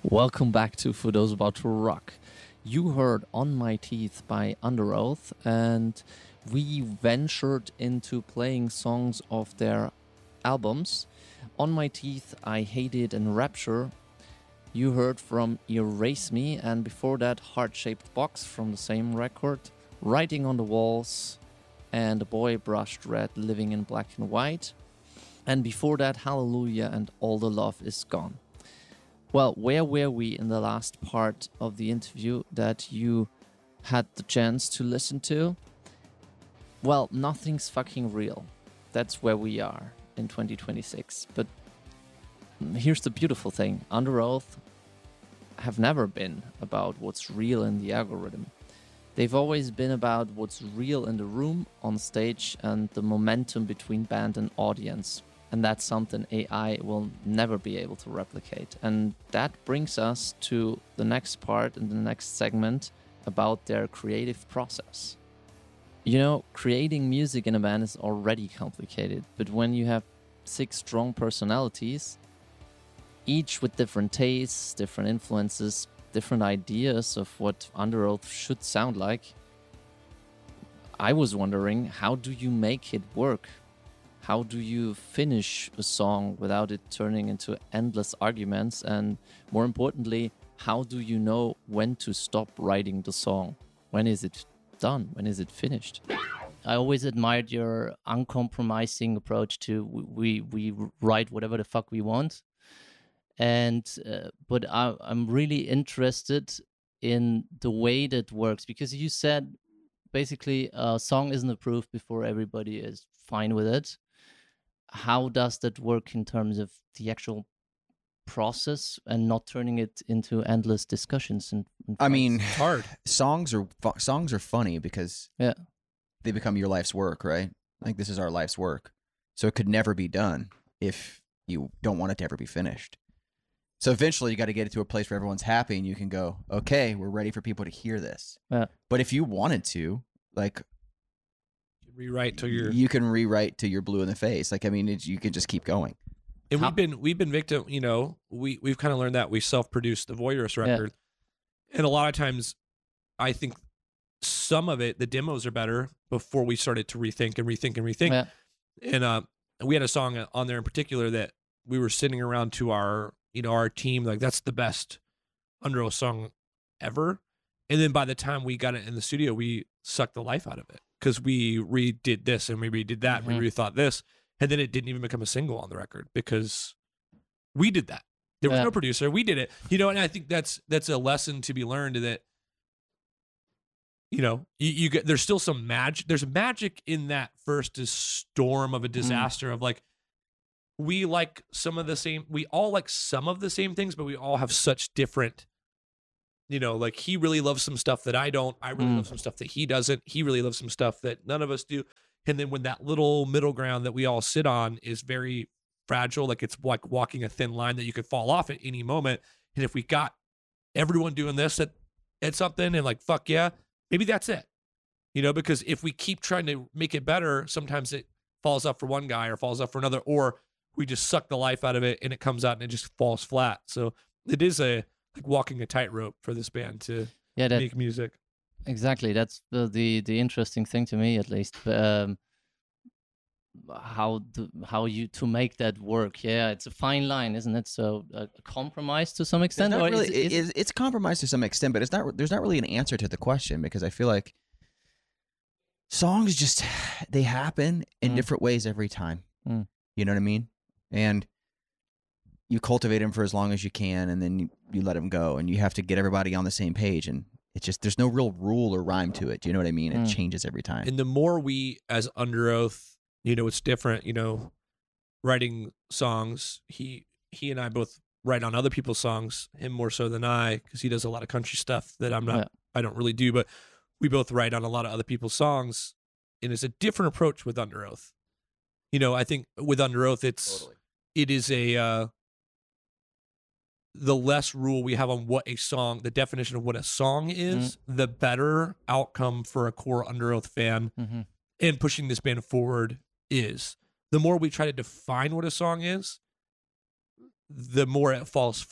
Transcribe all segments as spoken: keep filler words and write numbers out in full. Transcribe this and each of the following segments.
Welcome back to For Those About to Rock. You heard On My Teeth by Underoath, and we ventured into playing songs of their albums. On My Teeth, I Hate It, and Rapture. You heard from Erase Me, and before that, Heart-Shaped Box from the same record, Writing on the Walls, and A Boy Brushed Red, Living in Black and White. And before that, Hallelujah and All the Love Is Gone. Well, where were we in the last part of the interview that you had the chance to listen to? Well, nothing's fucking real. That's where we are in twenty twenty-six. But here's the beautiful thing. Underoath have never been about what's real in the algorithm. They've always been about what's real in the room, on stage, and the momentum between band and audience. And that's something A I will never be able to replicate. And that brings us to the next part in the next segment about their creative process. You know, creating music in a band is already complicated, but when you have six strong personalities, each with different tastes, different influences, different ideas of what Underoath should sound like, I was wondering, how do you make it work? How do you finish a song without it turning into endless arguments? And more importantly, how do you know when to stop writing the song? When is it done? When is it finished? I always admired your uncompromising approach to we we write whatever the fuck we want. And uh, but I, I'm really interested in the way that works, because you said basically a song isn't approved before everybody is fine with it. How does that work in terms of the actual process and not turning it into endless discussions? And, and I mean, it's hard. Songs are fu- songs are funny because yeah, they become your life's work, right? Like, this is our life's work, so it could never be done if you don't want it to ever be finished. So eventually, you got to get it to a place where everyone's happy, and you can go, "Okay, we're ready for people to hear this." Yeah. But if you wanted to, like, Rewrite till you're. you can rewrite till you're blue in the face. Like, I mean, it, you can just keep going. And How- we've been we've been victim. You know, we we've kind of learned that we self-produced the Voyeurist record, and a lot of times, I think some of it, the demos are better before we started to rethink and rethink and rethink. yeah, And uh, we had a song on there in particular that we were sitting around to our you know our team like, that's the best Underoath song ever. And then by the time we got it in the studio, we sucked the life out of it because we redid this and we redid that, Mhm. and we rethought this, and then it didn't even become a single on the record because we did that. There was Yeah. no producer. We did it. You know, and I think that's that's a lesson to be learned, that you know, you, you get there's still some magic. There's magic in that first storm of a disaster of like, we like some of the same, we all like some of the same things, but we all have such different, you know, like he really loves some stuff that I don't. I really Mm. love some stuff that he doesn't. He really loves some stuff that none of us do. And then when that little middle ground that we all sit on is very fragile, like it's like walking a thin line that you could fall off at any moment. And if we got everyone doing this at, at something and like, fuck yeah, maybe that's it. You know, because if we keep trying to make it better, sometimes it falls off for one guy or falls off for another, or we just suck the life out of it and it comes out and it just falls flat. So it is a like walking a tightrope for this band to yeah. That make music. exactly. That's the, the the interesting thing to me, at least. Um, how the, how you to make that work? Yeah, it's a fine line, isn't it? So a compromise to some It's extent, not or really. is, it- is, it's, it's compromised to some extent, but it's not. There's not really an answer to the question, because I feel like songs just they happen in Mm. different ways every time. Mm. You know what I mean? And you cultivate them for as long as you can, and then you, you let them go, and you have to get everybody on the same page. And it's just there's no real rule or rhyme to it. Do you know what I mean? It Mm. changes every time. And the more we, as Underoath, you know, it's different. You know, writing songs. He he and I both write on other people's songs. Him more so than I, because he does a lot of country stuff that I'm not. Yeah. I don't really do. But we both write on a lot of other people's songs, and it's a different approach with Underoath. You know, I think with Underoath, it's Totally. it is a uh, the less rule we have on what a song, the definition of what a song is, the better outcome for a core Underoath fan Mhm. and pushing this band forward is. The more we try to define what a song is, the more it falls flat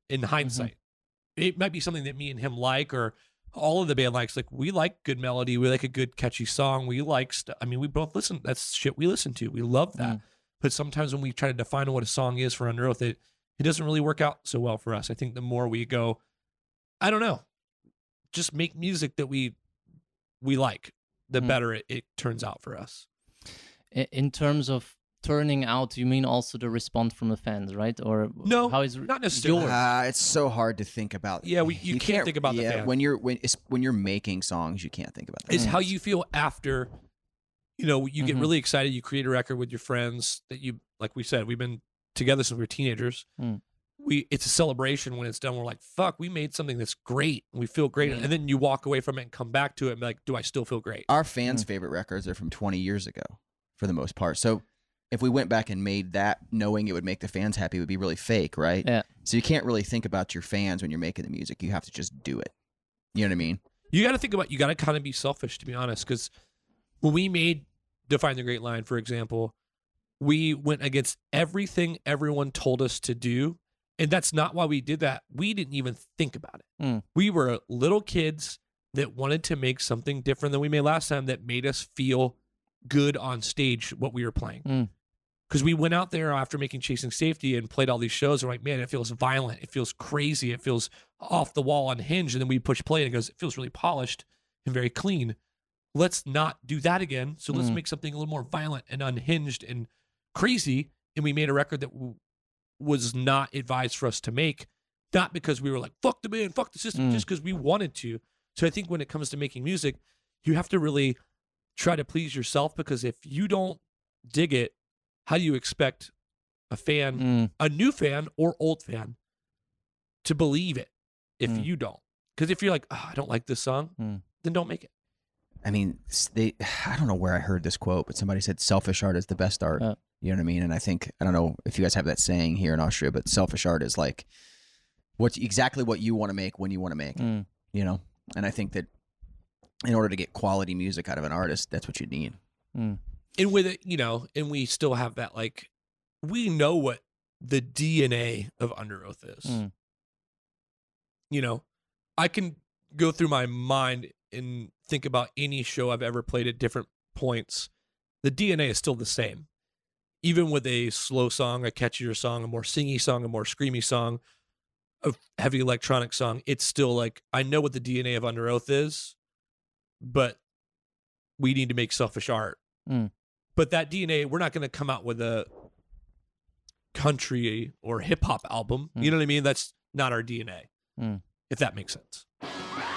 in hindsight. It might be something that me and him like, or all of the band likes. Like, we like good melody. We like a good catchy song. We like stuff. I mean, we both listen. That's shit we listen to. We love that. Mm. But sometimes when we try to define what a song is for Under Oath, it, it doesn't really work out so well for us. I think the more we go, I don't know, just make music that we we like, the Mm. better it, it turns out for us. I- In terms of turning out, you mean also the response from the fans, right? Or No, how is not necessarily. yours? Uh, it's so hard to think about. Yeah, we- you can't think about the yeah, fan. when you're when it's, when you're making songs, you can't think about that. Is how you feel after, you know, you get Mhm. really excited, you create a record with your friends that you, like we said, we've been together since we were teenagers. Mm. We It's a celebration when it's done. We're like, fuck, we made something that's great. We feel great. Mm. And then you walk away from it and come back to it and be like, do I still feel great? Our fans' Mm. favorite records are from twenty years ago, for the most part. So if we went back and made that, knowing it would make the fans happy, it would be really fake, right? Yeah. So you can't really think about your fans when you're making the music. You have to just do it. You know what I mean? You got to think about, you got to kind of be selfish, to be honest, because when we made Define the Great Line, for example, we went against everything everyone told us to do. And that's not why we did that. We didn't even think about it. Mm. We were little kids that wanted to make something different than we made last time that made us feel good on stage, what we were playing. Mm. Because we went out there after making Chasing Safety and played all these shows. And we're like, man, it feels violent. It feels crazy. It feels off the wall, unhinged. And then we push play and it goes, it feels really polished and very clean. Let's not do that again. So let's Mm. make something a little more violent and unhinged and crazy. And we made a record that w- was not advised for us to make, not because we were like, fuck the band, fuck the system, Mm. just because we wanted to. So I think when it comes to making music, you have to really try to please yourself, because if you don't dig it, how do you expect a fan, Mm. a new fan or old fan, to believe it if Mm. you don't? Because if you're like, oh, I don't like this song, Mm. then don't make it. I mean, s- they. I don't know where I heard this quote, but somebody said selfish art is the best art. Yeah. You know what I mean? And I think, I don't know if you guys have that saying here in Austria, but selfish art is like what's exactly what you want to make when you want to make it, Mm. you know? And I think that in order to get quality music out of an artist, that's what you need. Mm. And with it, you know, and we still have that, like, we know what the D N A of Under Oath is. Mm. You know, I can go through my mind and think about any show I've ever played at different points. The D N A is still the same. Even with a slow song, a catchier song, a more singy song, a more screamy song, a heavy electronic song, it's still like, I know what the D N A of Under Oath is, but we need to make selfish art. Mm. But that D N A, we're not going to come out with a country or hip hop album. Mm. You know what I mean? That's not our D N A, Mm. if that makes sense.